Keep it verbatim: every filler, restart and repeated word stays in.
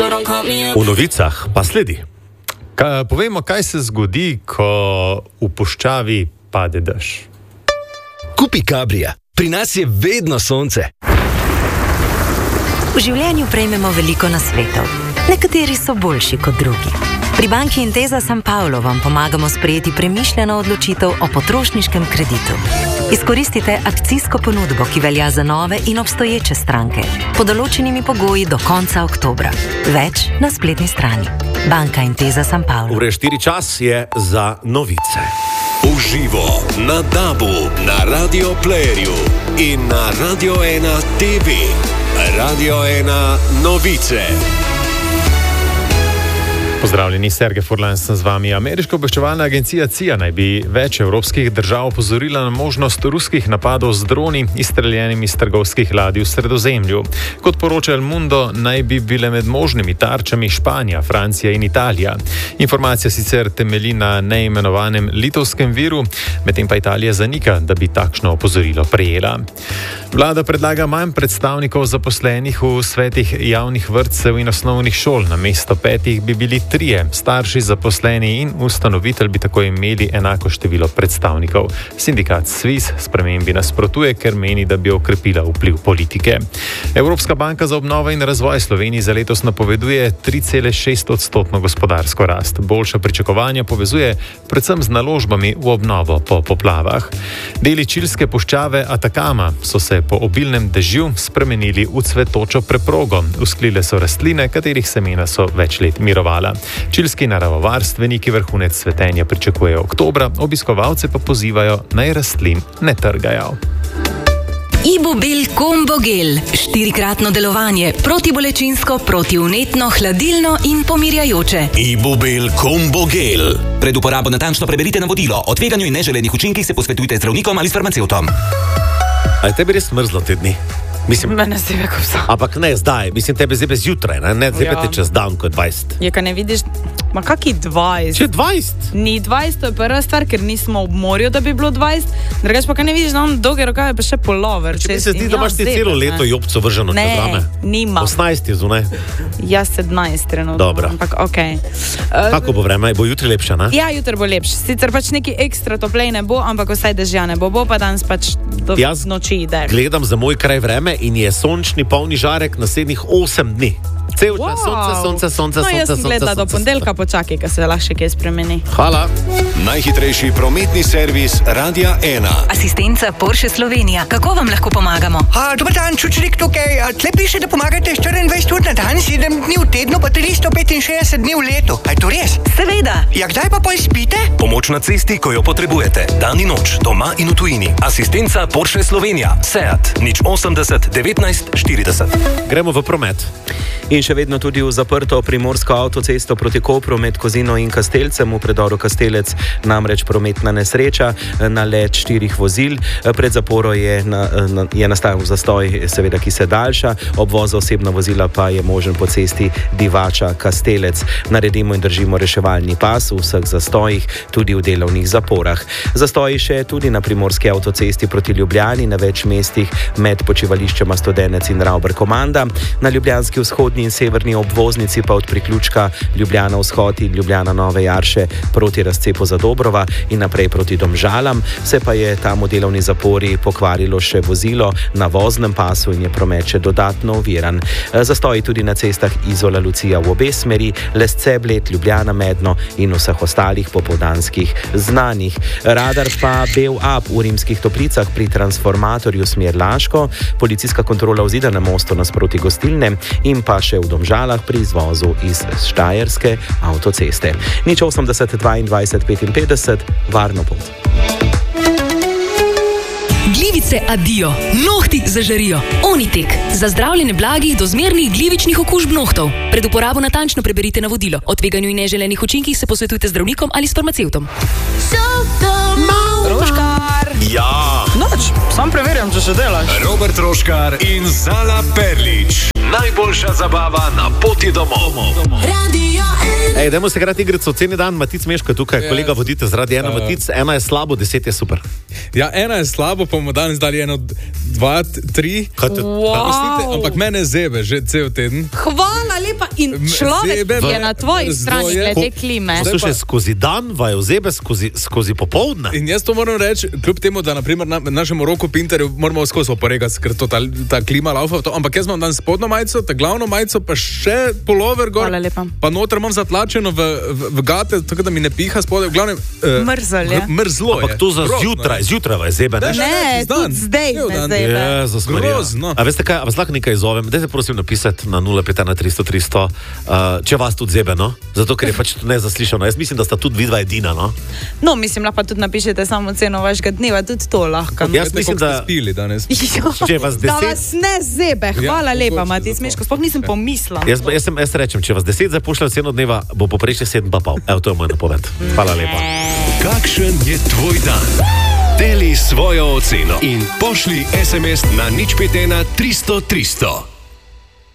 V novicah pa sledi. Ka, povejmo, kaj se zgodi, ko v puščavi pade dež. Kupi Cabrija. Pri nas je vedno sonce. V življenju prejmemo veliko nasvetov. Nekateri so boljši kot drugi. Pri banki Intesa San Paolo vam pomagamo sprejeti premišljeno odločitev o potrošniškem kreditu. Izkoristite akcijsko ponudbo, ki velja za nove in obstoječe stranke, pod določenimi pogoji do konca oktobra. Več na spletni strani. Banka Intesa San Paolo. Ure štiri čas je za novice. Uživo na Dabu, na Radio Playerju in na Radio ena T V. Radio ena novice. Pozdravljeni, Sergej Furlan sem z vami. Ameriška obveščevalna agencija C I A naj bi več evropskih držav opozorila na možnost ruskih napadov z droni, izstreljenimi iz trgovskih ladij v Sredozemlju. Kot poroča El Mundo, naj bi bile med možnimi tarčami Španija, Francija in Italija. Informacija sicer temelji na neimenovanem litovskem viru, medtem pa Italija zanika, da bi takšno opozorilo prejela. Vlada predlaga manj predstavnikov zaposlenih v svetih javnih vrtcev in osnovnih šol. Namesto petih bi bili trije. Starši, zaposleni in ustanovitelj bi tako imeli enako število predstavnikov. Sindikat Sviz spremembi nasprotuje, ker meni, da bi okrepila vpliv politike. Evropska banka za obnovo in razvoj Sloveniji za letos napoveduje tri cele šest odstotno gospodarsko rast. Boljša pričakovanja povezuje predvsem z naložbami v obnovo po poplavah. Deli čilske puščave Atakama so se po obilnem dežju spremenili v cvetočo preprogo. Usklile so rastline, katerih semena so več let mirovala. Čilski naravovarstveniki vrhunec cvetenja pričakujejo oktobra, obiskovalce pa pozivajo, naj rastlin ne trgajo. Ibubel Combo Gel. Štirikratno delovanje, protibolečinsko, protivnetno, hladilno in pomirjajoče. Ibubel Combo Gel. Pred uporabo natančno preberite navodilo. O tveganju in neželenih učinkih se posvetujte zdravnikom ali s farmacevtom. A je tebi res mrzlo te dni? Mislim, Mene se ve, ko vsa. ampak ne zdaj, mislim tebe zebe zjutraj, ne, ne zebe te čez dan, ko je dvajset. Je, kaj ne vidiš, ma kaki dvajset? Če dvajset? Ni dvajset, to je prva stvar, ker nismo v morju, da bi bilo dvajset. Drugač pa kaj ne vidiš, da on dolge rokave pa še polover. Če mi se zdi, da imaš ti celo leto jobco vrženo čez rame. Ne, nimam. osemnajst je zunaj. Jaz sedemnajst trenutno. Dobro. Ampak okej. Okay. Kako bo vreme? Bo jutri lepše, ne? Ja, jutri bo lepše. Sicer pač neki ekstra toplej ne bo, ampak vsaj dežja ne bo. Bo pa danes pač do Jaz noči ide. Gledam za moj kraj vreme in je sončni polni žarek naslednjih osem dni. Cel čas sonce, sonce, sonce, no, sonce, jaz sem sonce, gledala do sonce, ponedeljka, počakaj, ker se lahko še kaj spremeni. Hvala. Najhitrejši prometni servis Radia ena. Asistenca Porsche Slovenija. Kako vam lahko pomagamo? A, dober dan, čučnik tukaj. A, tle piše, da pomagate štiriindvajset ur na dan, sedem dni v tednu, pa tristo petinšestdeset dni v letu. A je to res? Seveda. Ja, kdaj pa pol spite? Pomoč na cesti, ko jo potrebujete. Dan in noč, doma in v tujini. Asistenca Porsche Slovenija. Seat. nič osemdeset devetnajst štirideset. Gremo v promet. In še vedno tudi v zaprto primorsko avtocesto proti Kopru med Kozino in Kastelcem v predoru Kastelec namreč prometna nesreča na let štirih vozil. Pred zaporo je, na, na, je nastajal zastoj, seveda, ki se daljša, obvoz osebna vozila pa je možen po cesti Divača Kastelec. Naredimo in držimo reševalni pas v vseh zastojih, tudi v delovnih zaporah. Zastoji še tudi na primorski avtocesti proti Ljubljani, na več mestih med počivališčema Studenec in Ravber Komanda, na ljubljanski vzhodni in severni obvoznici pa od priključka Ljubljana vzhod in Ljubljana Nove Jarše proti razcepu za Dobrova in naprej proti Domžalam. Se pa je tam v delovni zapori pokvarilo še vozilo na voznem pasu in je promet še dodatno oviran. Zastoji tudi na cestah Izola Lucija v obe smeri, Lesce Bled, Ljubljana Medno in vseh ostalih popoldanskih znanih. Radar pa bel up v Rimskih Toplicah pri transformatorju smer Laško, policijska kontrola v Zidanem mostu nasproti gostilne in pa še v Domžalah pri izvozu iz Štajerske avtoceste. nič osemdeset dvaindvajset petinpetdeset, varno pot. Glivice adijo, nohti zažarijo. Onitek. Za zdravljenje blagih do zmernih glivičnih okužb nohtov. Pred uporabo natančno preberite navodilo. O tveganju in neželenih učinkih se posvetujte zdravnikom ali s farmacevtom. Troškar! Ja! Noč, sam preverjam, če še delaš. Robert Troškar in Zala Perlič. najboljša zabava na poti domov. Ej, dajmo se igrati igrico, ceni dan, Matic Meško je tukaj, Yes. kolega vodite zaradi ena, Uh. Matic, ena je slabo, deset je super. Ja, ena je slabo, pa bomo danes dali eno, dva, t- tri. Wow. Ampak mene zebe že cel teden. Hvala lepa in človek Zebe je v- na tvoji strani zvoje. glede klime. Poslušaj, skozi dan vaju zebe, skozi, skozi popoldne. In jaz to moram reči, kljub temu, da naprimer na našemu Roku Pinterju moramo skozi oporegati, ker to ta, ta klima laufa, to, ampak jaz imam danes spodnjo majico, ta glavno majico, pa še polover gor. Hvala lepa. Pa noter imam zatlačeno v, v, v gate, tako da mi ne piha spodaj. V glavnem, uh, Mrzel je. Mrzlo je. Ampak to za Grozno je. zjutraj, zjutraj vas zebe, ne? Ne, tudi zdaj Cel me dan. zebe. Jezus Marija. Grozno. A veste kaj, a vas lahko nekaj izovem? Dajte prosim napisati na nula pet ena tristo tristo, uh, če vas tudi zebe, no? Zato, ker je pač to nezaslišano. Jaz mislim, da sta tudi vidva edina, no? No, mislim, lahko tudi napišete samo ceno vašega dneva, tudi to lahko. Jaz Veste, mislim, koliko ste da- spili danes. Če vas Da deset- vas ne zebe, hvala Ja, lepa, mogoče Matic zato. Meško, sploh nisem pomislila. Jaz, jaz, sem, jaz rečem, če vas deset zdaj pošlje ceno dneva, bo poprečje sedem pa pol. Evo, to je moj napoved. Hvala lepa. Kakšen je tvoj dan? Deli svojo oceno in pošlji es em es na nič pet ena tristo tristo.